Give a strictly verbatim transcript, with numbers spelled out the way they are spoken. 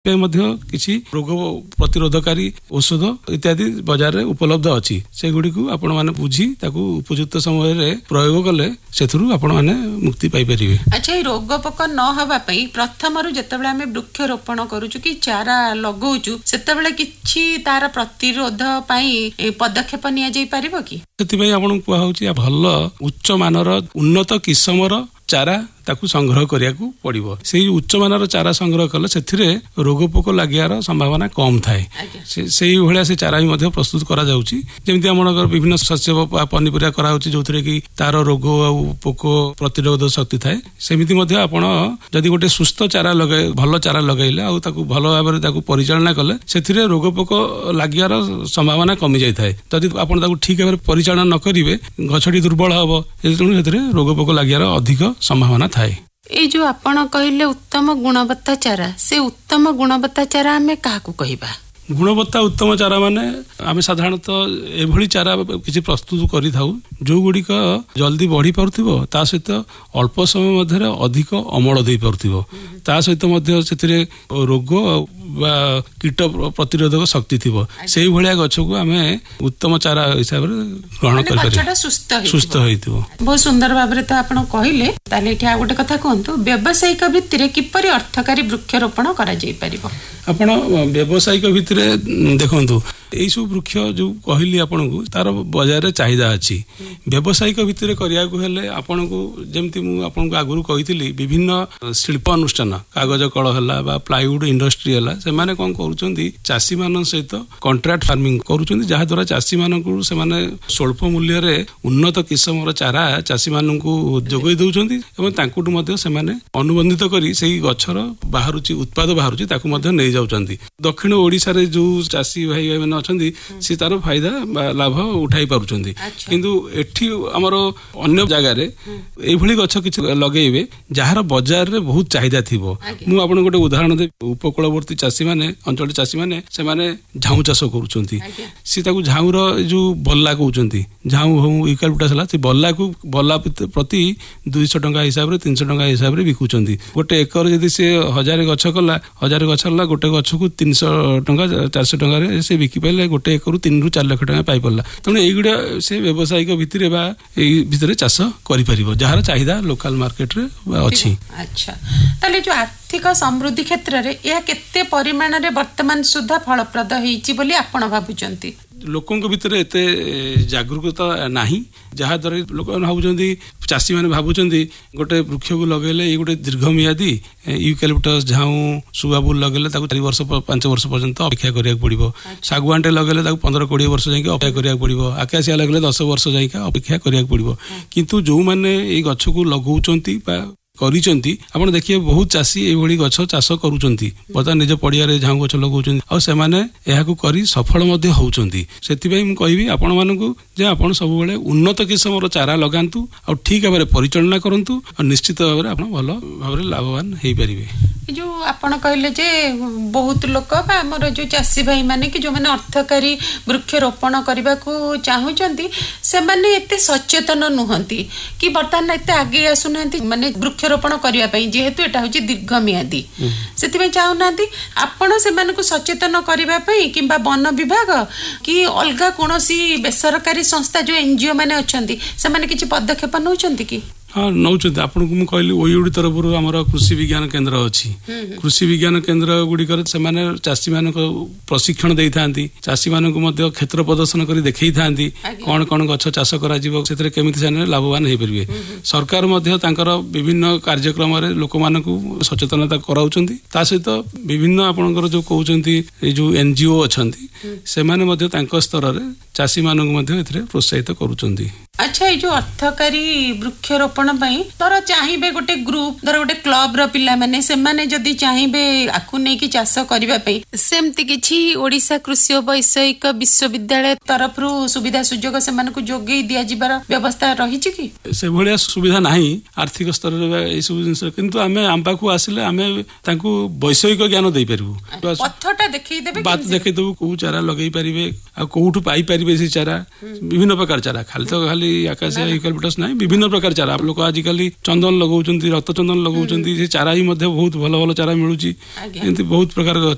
किसी रोग प्रतिरोधकारी औषध इत्यादि बाजार में उपलब्ध अच्छी से गुड़ी को आपण मैंने बुझी उपयुक्त समय प्रयोग कले से आपण मैंने मुक्ति पाई परिवे। अच्छा ये रोग पोक न हवा पई प्रथम रु जतबेले आमे वृक्षरोपण करूछु कि चारा लगौछु सेतबेले किछि तार प्रतिरोध पई पदक्षेप निया जाई परिबो कि सेति पई आपण कुआ होछि भल उच्च मानर उन्नत किस्मर चारा ताकू संग्रह करिया को पड़िबो। सेही उच्च मानर चारा संग्रह कले सेथिरे रोग पोक लागियार संभावना कम थाए। सेही भलिया से चारा भी मध्ये प्रस्तुत करा जाउची जेमति हमनकर विभिन्न शस्य पनिपरिया करा होची जोथरे कि तार रोग आ पोक प्रतिरोध शक्ति थाए। सेमिति मध्ये आपण जदि गोटे सुस्थ चारा लगे भल चारा लगाइले आ ताकू भल भाबरे ताकू परिचालना कले सेथिरे रोग पोक लागियार संभावना कमी जाय थाए। जदि आपण ताकू ठीक भाबरे परिचालना न करिवे गछटी दुर्बल हबो एतुनु सेथिरे रोग पोक लागियार अधिक संभावना थाए। ए जो आपण कहले उत्तम गुणवत्ता चारा से उत्तम गुणवत्ता चारा हमें काहाकू कहिबा? गुणवत्ता उत्तम चारा माने आमे साधारणतः एभली चारा किसी प्रस्तुत करि थाउ जो गुडी का जल्दी बढ़ी पारथिबो ता सहित अल्प समय मध्य अधिक अमल दे पारथिबो ता सहित मध्य सेतिरे रोग बा कीट प्रतिरोधक शक्ति थिबो सेही भलिया गछ को आमे उत्तम चारा हिसाब रे ग्रहण कर परिबो सुस्थ सुस्थ होइथिबो। बहुत सुंदर भाबरे तो आपण कहिले ताले एठी आ गोटे कथा कहंतु व्यावसायिक भित्तिरे किपरि अर्थकारी वृक्षरोपण करा जाई परिबो? आपण व्यावसायिक भित्तिरे देखंतु एई सब वृक्ष जो कहली आपण को तार बाजार रे चाहिदा अछि। व्यावसायिक भित्तिरे करिया को हेले आपण को जेमति मु आपण को आगुरु कहितली विभिन्न शिल्प अनुष्ठान कागज कळ हला बा प्लाईवुड इंडस्ट्री हला से माने कोन करूचंदी चासी मान सहित कॉन्ट्रैक्ट फार्मिंग करूचंदी जहा द्वारा चासी मान को से माने स्वल्प मूल्य रे उन्नत किस्मर चारा चासी मान को जोगई दउचंदी एवं तांकुटु मध्ये से माने अनुबंधित करी सेही गछर बाहरुची उत्पाद बाहरुची ताकू मध्ये नै जाउचंदी। दक्षिण ओडिसा रे जो चासी भाई भाई माने अछंदी से तार फायदा लाभ उठाई पारुचंदी किंतु एठी हमर अन्य जगह रे एभली गछ किछ लगेइबे जहार बाजार रे बहुत चाहिदा थिबो। मु आपन गोटे उदाहरण दे उपकूलवर्ती चासी माने अंचल चासी माने से माने झाऊ चाष करूचंती से ताकू झाऊर जो बल्ला कहउचंती झाऊ हो इकाल्पटास हला से बल्ला को बल्ला प्रति दो सौ टंका हिसाब रे तीन सौ टंका हिसाब रे बिकुचंती। गोटे एकर जदी से हजार गछ कला हजार गछ हला गोटे गछ को तीन सौ टंका चार सौ टंका रे से बिकि पले गोटे एकरु तीन रु चार लाख टंका पाई पड़ला। तेणु एगुड़ा से व्यावसायिक भित्तिरे बा एई भित्तिरे चाष करि परिबो जहार चाहिदा लोकल मार्केट रे अछि। अच्छा ताले जो आर्थिक समृद्धि क्षेत्र रे या केते परिमाण रे वर्तमान सुधा फलप्रद हेछि बोली आपण भाबुचंती? लोकंक भितर एते जागरूकता नाही जहा द्वारा लोक भाबुचंदी चासी माने भाबुचंदी गोटे वृक्ष को लगेले ये गोटे दीर्घमियादी यूकेलिप्टस झाऊ सुगाबुल लगेले ताकू चार वर्ष पांच वर्ष पर्यंत अपेक्षा करिया पड़िबो। सागवानटे लगेले ताकू पंद्रह बीस वर्ष जाके अपेक्षा करिया पड़िबो। आकाशिया लगेले दस वर्ष जाके अपेक्षा करिया पड़िबो। किंतु जो माने ए गछ को लगौचंती बा करिचंती आपण देखिए बहुत चासी एभली गछ चाष करूचंती बता निज पड़िया रे झाऊ गछ लगौचंती आ से माने एहा को करी सफल मध्ये होउचंती। सेति भाई हम कहबी आपण मानकू जे आपण सब बेले उन्नत किस्मर चारा लगांतु आ ठीक भाबरे परिचालना करंतु आ निश्चित भाबरे आपण भलो भाबरे लाभवान हेई परिबे। जो आपण कहले जे बहुत लोक बा हमर जो चासी भाई माने कि जो माने अर्थकारी वृक्षरोपण करबा को चाहुचंती से माने एते सचेतन नुहंती कि बर्तमान एते आगे आसुनांती माने वृक्षरोपण करबा पई जेहेतु एटा होची दीर्घमियादी सेति पई चाहुनांती आपण से माने को सचेतन करबा पई किबा वन विभाग कि अलगा कोनोसी बेसरकारी संस्था जो एनजीओ माने अछंती से माने किछि पदक्षेप नउचंती कि? हाँ नौचंती आपण को कहली ओयूडी तरफ आमर कृषि विज्ञान केन्द्र अच्छी कृषि विज्ञान केन्द्र गुड़िकर से माने चासी मान प्रशिक्षण दे थांती चासी मान को क्षेत्र प्रदर्शन कर देखई थांती कौन कौन गछ चाष करा जीवो सेतरे केमिति से लाभवान हो परिबे। सरकार मध्य तांकर विभिन्न कार्यक्रम रे लोक मान को सचेतनता कराउचंती ता सहित विभिन्न आपनकर जो कहउचंती ए जो एनजीओ अछंती से माने मध्य तांक स्तर रे चासी मान को मध्य एथरे प्रोत्साहित करूचंती। अच्छा ये जो अर्थकारी वृक्षरोपण पई तोर चाहिबे गोटे ग्रुप धर गोटे क्लब रो पिला माने से माने जदी चाहिबे आकु नै कि चाष करबा पई सेमति किछि ओडिसा कृषि वैषयिक विश्वविद्यालय तरफ रु सुविधा सुयोग से माने को जोगई दिया जिबार व्यवस्था रही छि कि? से भलिया सुविधा नाही आर्थिक स्तर रे ए सब जिंस किंतु आमे आंपा को आसिले आमे तांकू वैषयिक ज्ञान देई परिबु पथटा देखै देबे बात देखै देबु को चारा लगै परिबे आ कोठु पाई परिबे से चारा विभिन्न प्रकार चारा खाली तो खाली आकाशिया यूकेलिप्टस नाही विभिन्न प्रकार चारा लोक आजिकली चंदन लगौचंती रक्त चंदन लगौचंती से चारा ही मध्ये बहुत भल भल चारा मिलुची एंती बहुत प्रकार